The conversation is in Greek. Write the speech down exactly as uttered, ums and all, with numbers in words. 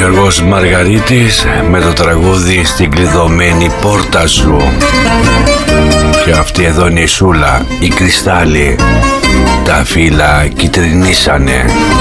Γιώργος Μαργαρίτης με το τραγούδι «Στην κλειδωμένη πόρτα σου». Και αυτή εδώ είναι η Σούλα, η Κρυστάλλη. Τα φύλλα κυτρινίσανε.